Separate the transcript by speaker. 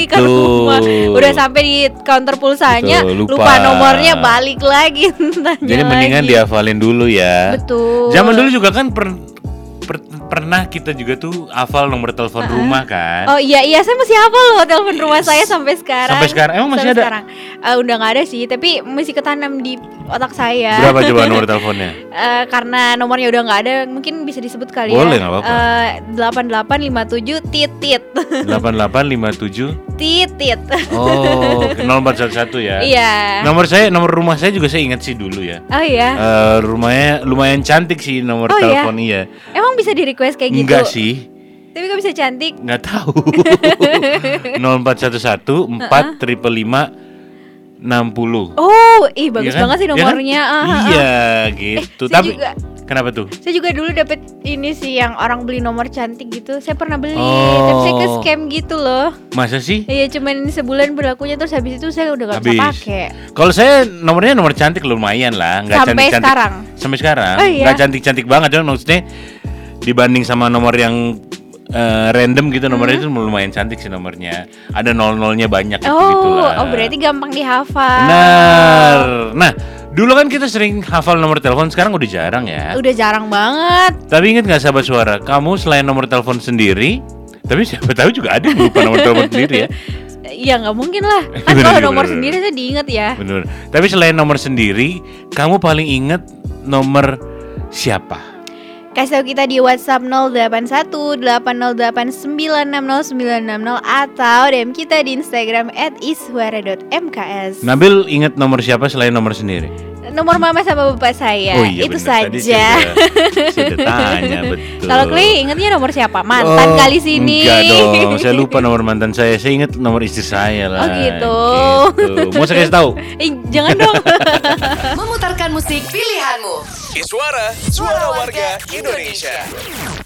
Speaker 1: ke rumah. Udah sampai di counter pulsanya, lupa nomornya, balik lagi tanya.
Speaker 2: Jadi mendingan dihafalin dulu ya.
Speaker 1: Betul.
Speaker 2: Zaman dulu juga kan pernah kita juga tuh hafal nomor telepon rumah kan.
Speaker 1: Oh iya saya masih hafal loh telepon rumah saya sampai sekarang.
Speaker 2: Sampai sekarang emang masih ada?
Speaker 1: Sekarang. Udah nggak ada sih, tapi masih ketanam di otak saya.
Speaker 2: Berapa coba nomor teleponnya?
Speaker 1: Karena nomornya udah nggak ada, mungkin bisa disebut kali.
Speaker 2: Boleh, nggak apa-apa.
Speaker 1: 8857 titit.
Speaker 2: 8857
Speaker 1: titit.
Speaker 2: Oh, 0411 ya.
Speaker 1: Iya.
Speaker 2: Nomor rumah saya juga saya ingat sih dulu ya.
Speaker 1: Oh iya.
Speaker 2: Rumahnya lumayan cantik sih nomor telepon iya.
Speaker 1: Emang bisa di request kayak gitu?
Speaker 2: Enggak sih.
Speaker 1: Tapi kok bisa cantik?
Speaker 2: Nggak tahu. 0411 4 555 60.
Speaker 1: Oh, bagus
Speaker 2: ya kan?
Speaker 1: banget sih nomornya.
Speaker 2: Ya kan? Iya, gitu. Tapi
Speaker 1: juga,
Speaker 2: kenapa tuh?
Speaker 1: Saya juga dulu dapet ini sih yang orang beli nomor cantik gitu. Saya pernah beli, tapi saya ke scam gitu loh.
Speaker 2: Masa sih?
Speaker 1: Iya, cuman sebulan berlakunya, terus habis itu saya udah gak bisa pakai.
Speaker 2: Kalau saya nomornya nomor cantik lumayan lah, nggak cantik-cantik.
Speaker 1: Sekarang.
Speaker 2: Sampai sekarang.
Speaker 1: Oh, iya?
Speaker 2: Nggak cantik-cantik banget, cuman maksudnya dibanding sama nomor yang random gitu nomornya itu lumayan cantik sih nomornya. Ada nol-nolnya banyak gitu-gitulah.
Speaker 1: Oh, berarti gampang dihafal.
Speaker 2: Benar. Nah, dulu kan kita sering hafal nomor telepon, sekarang udah jarang ya.
Speaker 1: Udah jarang banget.
Speaker 2: Tapi ingat nggak sahabat suara, kamu selain nomor telepon sendiri, tapi siapa tahu juga ada yang lupa nomor telepon sendiri ya.
Speaker 1: Ya nggak mungkin lah. Kan kalau nomor sendiri saya diingat ya.
Speaker 2: Benar. Tapi selain nomor sendiri, kamu paling ingat nomor siapa?
Speaker 1: Kasih tahu kita di WhatsApp 081808960960 atau DM kita di Instagram @iswara.mks.
Speaker 2: Nabil ingat nomor siapa selain nomor sendiri?
Speaker 1: Nomor mama sama bapak saya.
Speaker 2: Oh iya,
Speaker 1: itu
Speaker 2: bener.
Speaker 1: saja.
Speaker 2: Sudah tanya betul.
Speaker 1: Kalau Clay ingatnya nomor siapa? Mantan kali sini.
Speaker 2: Enggak dong, saya lupa nomor mantan saya. Saya ingat nomor istri saya lah.
Speaker 1: Oh gitu.
Speaker 2: Mau saya kasih tahu?
Speaker 1: Jangan dong.
Speaker 3: Memutarkan musik pilihanmu.
Speaker 4: Iswara, suara warga Indonesia.